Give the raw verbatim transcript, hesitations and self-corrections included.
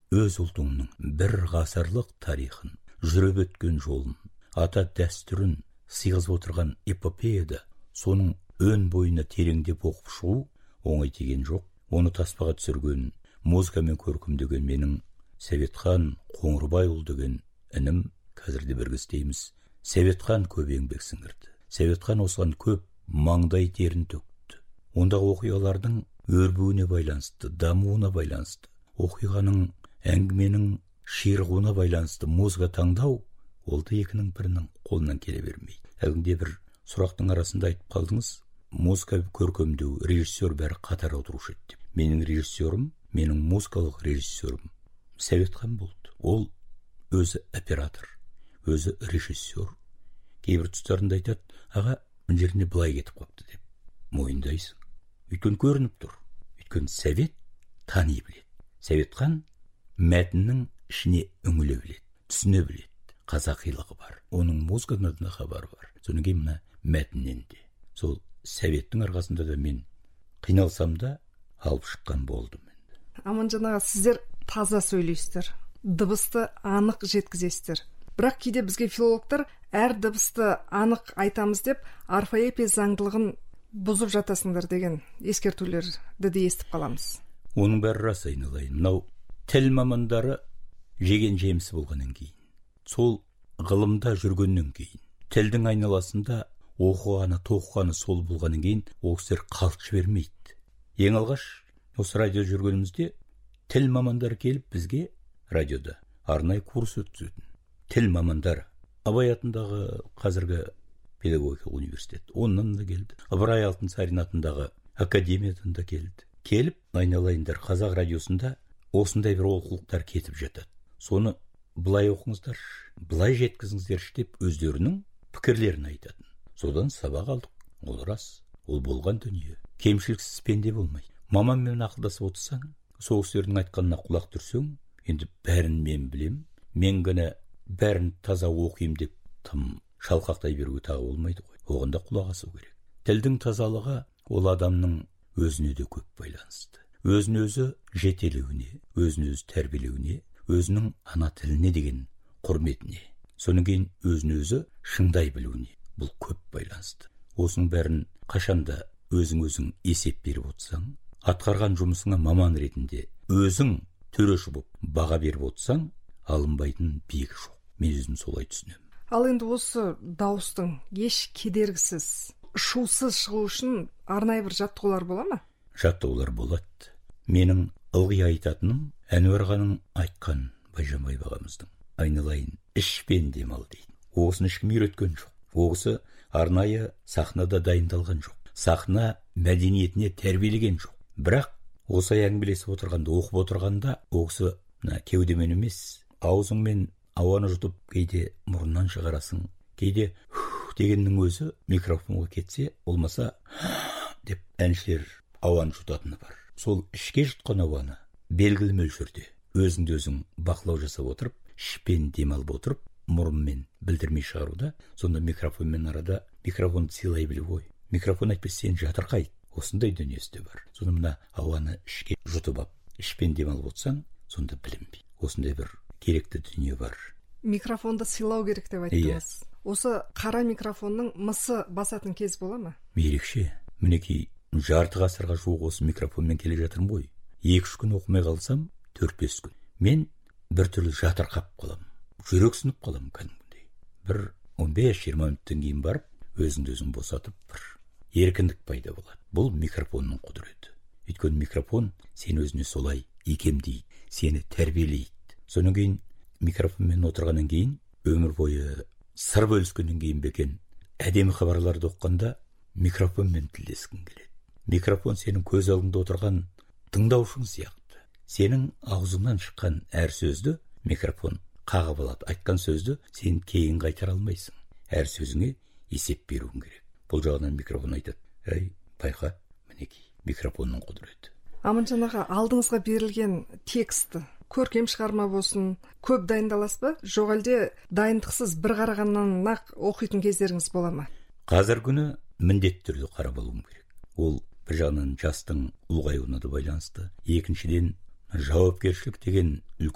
өз ұлтыңның бір ғасырлық тарихын, жүріп өткен жолын, ата дәстүрін сыйғызып отырған эпопеяда соның өн бойына тереңдеп оқып шығу оңай тиген жоқ. Оны таспаға түсірген, музыкамен көркемдеген менің Сәветхан Қоңырбайұлы деген інім қазірде бірге істейміз. Сәветхан көп еңбек сіңірді. Сәветхан осыған көп маңдай терін төкті. Ондағы оқиғалардың өрбуіне байланысты, дамуына байланысты, оқиғаның, әңгіменің ширығуына байланысты музыка таңдау, ол да екінің бірінің қолынан келе бермейді. Әлгінде бір сұрақтың арасында айтып қалдыңыз, музыка көркемдеу, режиссер бәрі қатар отырушы еді деп. Менің режиссерім, менің музыкалық режиссерім Сәветхан болды. Ол өзі оператор, өзі режиссер. Кейбір тұстарында айтады, аға, мына жеріне былай кетіп қапты деп. Мойындайсың. Өйткені көрініп тұр. Өйткені Сәвет тани біледі. Сәветхан мәтіннің ішіне үңіле біледі, түсіне біледі. Қазақилығы бар. Оның музыкасында да хабары бар. Содан кейін мына мәтіннен де. Сол Сәветтің арқасында да мен қиналсам да алып шыққан болдым. Аманжан аға, сіздер таза сөйлейсіздер, дыбысты анық жеткізесіздер. Бірақ кейде бізге филологтар әр дыбысты анық айтамыз деп орфоэпия заңдылығын бұзып жатасыңдар деген ескертулерді де естіп қаламыз. Оның бәрі рас, айналайын. Мынау тіл мамандары жеген жемісі болғаннан кейін, сол ғылымда жүргеннен кейін, тілдің айналасында оқығаны, тоқығаны сол болғаннан кейін ол кісілер қалт жібермейді. Ең алғаш осы радио жүргенімізде тіл мамандары келіп бізге радиода арнайы курс өткізетін. Тіл мамандары Абай атындағы қазіргі педагогикалық университет, оннан да келді. Ыбырай Алтынсарин атындағы академиядан да келді. Келіп, айналайындар, қазақ радиосында осындай бір олқылықтар кетіп жатады. Соны былай оқыңыздар, былай жеткізіңіздерші деп өздерінің пікірлерін айтатын. Содан сабақ алдық. Ол рас, ол болған дүние. Кемшіліксіз пенде болмайды. Мамаммен ақылдасып отырсаң, сол кісілердің айтқанына құлақ түрсең, енді бәрін мен білем, мен ғана бәрін таза оқимын деп тым шалқақтай беруге тағы болмайды ғой. Оғында құлақ асу керек. Тілдің тазалығы ол адамның өзіне де көп байланысты. Өзін өзі жетелеуіне, өзін өзі тәрбиелеуіне, өзінің ана тіліне деген құрметіне, содан кейін өзін өзі шыңдай білуіне бұл көп байланысты. Осының бәрін қашанда өзің өзің есеп беріп отырсаң, атқарған жұмысыңа маман ретінде өзің төреші болып баға беріп отырсаң, алынбайтын биік жоқ. Мен өзім солай түсінемін. Ал енді осы дауыстың еш кедергісіз, шусыз шығу үшін арнайы бір жаттығулар бола ма? Жаттығулар болады. Менің ылғи айтатыным Әнуар ағаның айтқан Байжанбай ағамыздың. Айналайын, ішпен демал дейді. Оғысын ешкім үйреткен жоқ. Оғысы арнайы сахнада дайындалған жоқ. Сахна мәдениетіне тәрбиелеген жоқ. Бірақ осы әңгімелесіп отырғанда, оқып отырғанда, оғысы кеудемен емес, аузыңмен ауаны жұтып, кейде мұрыннан шығарасың, кейде дегеннің өзі микрофонға кетсе, болмаса деп әншілер ауаны жұтатыны бар. Сол ішке жұтқан ауаны белгілі мөлшерде өзіңді өзің бақылау жасап отырып, ішпен демалып отырып, мұрынмен білдірмей шығаруда, сонда микрофонмен арада микрофонды сыйлай білу ғой. Микрофон әйтпесе сен жатырқайды. Осындай дүниесі де бар. Сонда мына ауаны ішке жұтып алып, ішпен демалып отырсаң, сонда білінбейді. Осындай бір керекті дүние бар. Микрофонды сыйлау керек деп айттыңыз. Осы қара микрофонның мысы басатын кез бола ма? Ерекше. Мінекей жарты ғасырға жуық осы микрофонмен келе жатырмын ғой. Екі-үш күн оқымай қалсам, төрт-бес күн. Мен бір түрлі жатырқап қалам. Жүрексініп қалам кәдімгідей. Бір он бес жиырма минуттан кейін барып, өзіңді өзің босатып, бір еркіндік пайда болады. Бұл микрофонның құдіреті. Өйткені микрофон сен өзіне солай икемдейді, сені тәрбиелейді. Содан кейін микрофонмен отырғаннан кейін, өмір бойы сыр бөліскеннен кейін бекен, әдемі хабарларды оққанда микрофонмен тілдескің келеді. Микрофон сенің көз алдыңда отырған тыңдаушың сияқты. Сенің аузыңнан шыққан әр сөзді микрофон қағып алады. Айтқан сөзді сен кейін қайтара алмайсың. Әр сөзіңе есеп беруің керек. Бұл жағынан микрофон айтады: "Әй, байқа, мінекей, микрофонның құдіреті." Аманжан аға, алдыңызға берілген тексті көркем шығарма болсын, көп дайындаласыз ба? Жоқ әлде дайындықсыз бір қарағаннан нақ оқитын кездеріңіз бола ма? Қазір күні міндетті түрде қарап алуым керек. Ол бір жағынан жастың ұлғаюына да байланысты, екіншіден жауапкершілік деген